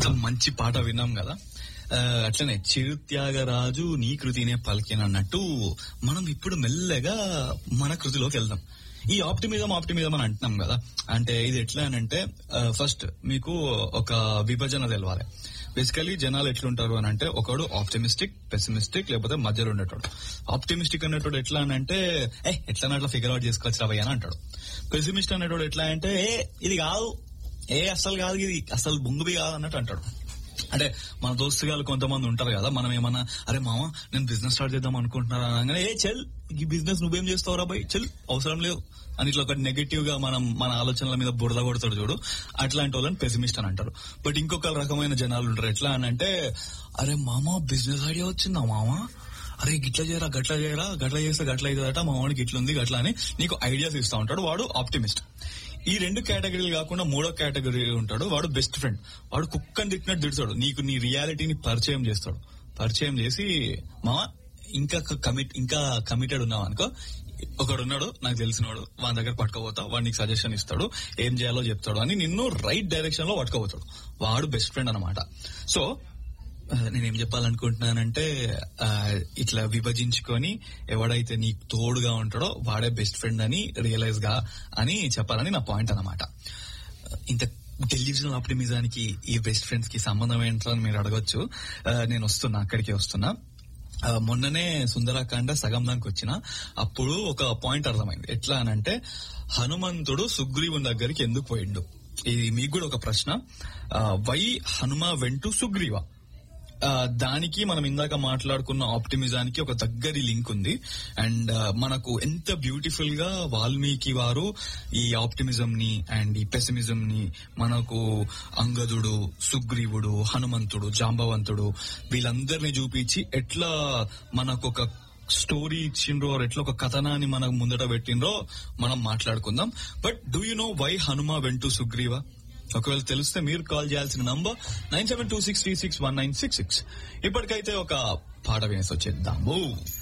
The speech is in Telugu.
మంచి పాట విన్నాం కదా. అట్లనే చిరుత్యాగరాజు నీ కృతినే పలికిన అన్నట్టు మనం ఇప్పుడు మెల్లగా మన కృతిలోకి వెళ్దాం. ఈ ఆప్టిమిజం అని అంటున్నాం కదా, అంటే ఇది ఎట్లా అని అంటే ఫస్ట్ మీకు ఒక విభజన తెలవాలి. బేసికలీ జనాలు ఎట్లుంటారు అని అంటే, ఒకడు ఆప్టిమిస్టిక్, పెసిమిస్టిక్, లేకపోతే మధ్యలో ఉండేటోడు. ఆప్టిమిస్టిక్ అనేటోడు ఎట్లా అని అంటే ఎట్లా అట్లా ఫిగర్ అవుట్ చేసుకోవచ్చు రావయ్య అని అంటాడు. పెసిమిస్ట్ అనేటోడు ఎట్లా అంటే ఇది కాదు, అస్సలు కాదు, ఇది అసలు బొంగుబి కాదు అన్నట్టు అంటాడు. అంటే మన దోస్తుగాళ్ళు కొంతమంది ఉంటారు కదా, మనం ఏమన్నా అరే మామ నేను బిజినెస్ స్టార్ట్ చేద్దాం అనుకుంటున్నాను అనగానే చెల్ ఈ బిజినెస్ నువ్వేం చేస్తావురా బై, చెల్ అవసరం లేదు అని ఇట్లా ఒక నెగటివ్ గా మన ఆలోచనల మీద బురద కొడతాడు చూడు, అట్లాంటి వాళ్ళని పెసిమిస్ట్ అని అంటారు. బట్ ఇంకొక రకమైన జనాలు ఉంటారు ఎట్లా అని అంటే, అరే మామ బిజినెస్ ఐడియా వచ్చిందా మామ, అరే గిట్లా చేయరా గట్లా చేయరా, గట్లా చేస్తే గట్లా అవుతుందట, మా వాడికి ఇట్లుంది గట్లా అని నీకు ఐడియాస్ ఇస్తా ఉంటాడు. వాడు ఆప్టిమిస్ట్. ఈ రెండు కేటగిరీలు కాకుండా మూడో కేటగిరీ ఉంటాడు, వాడు బెస్ట్ ఫ్రెండ్. వాడు కుక్కని తిట్టినట్టు తిడతాడు, నీకు నీ రియాలిటీని పరిచయం చేస్తాడు. పరిచయం చేసి మా ఇంకా కమిటెడ్ ఉన్నావు అనుకో, ఒకడు ఉన్నాడు నాకు తెలిసినవాడు, వాని దగ్గర పట్టుకోపోతావు, వాడు నీకు సజెషన్ ఇస్తాడు, ఏం చేయాలో చెప్తాడు అని నిన్ను రైట్ డైరెక్షన్ లో పట్టుకోపోతాడు. వాడు బెస్ట్ ఫ్రెండ్ అనమాట. సో నేనేం చెప్పాలనుకుంటున్నానంటే, ఇట్లా విభజించుకొని ఎవడైతే నీకు తోడుగా ఉంటాడో వాడే బెస్ట్ ఫ్రెండ్ అని రియలైజ్ గా అని చెప్పాలని నా పాయింట్ అన్నమాట. ఇంత డెల్యూజనల్ ఆప్టిమిజానికి ఈ బెస్ట్ ఫ్రెండ్స్ కి సంబంధం ఏంటో అని మీరు అడగొచ్చు. నేను అక్కడికి వస్తున్నా. మొన్ననే సుందరాకాండ సగం దానికి వచ్చిన అప్పుడు ఒక పాయింట్ అర్థమైంది. ఎట్లా అనంటే, హనుమంతుడు సుగ్రీవుని దగ్గరికి ఎందుకు పోయిండు? ఇది మీకు కూడా ఒక ప్రశ్న. Why Hanuma went to Sugriva? దానికి మనం ఇందాక మాట్లాడుకున్న ఆప్టిమిజానికి ఒక దగ్గరి లింక్ ఉంది. అండ్ మనకు ఎంత బ్యూటిఫుల్ గా వాల్మీకి వారు ఈ ఆప్టిమిజం ని అండ్ ఈ పెసిమిజం ని మనకు అంగదుడు, సుగ్రీవుడు, హనుమంతుడు, జాంబవంతుడు వీళ్ళందరినీ చూపించి ఎట్లా మనకు ఒక స్టోరీ ఇచ్చిండ్రో, ఎట్లా ఒక కథనాన్ని మనకు ముందట పెట్టిండ్రో మనం మాట్లాడుకుందాం. But do you know why Hanuma went to Sugriva? ఒకవేళ తెలిస్తే మీరు కాల్ చేయాల్సిన నంబర్ 9726361966. ఇప్పటికైతే ఒక పాట వినేసి వచ్చేద్దాము.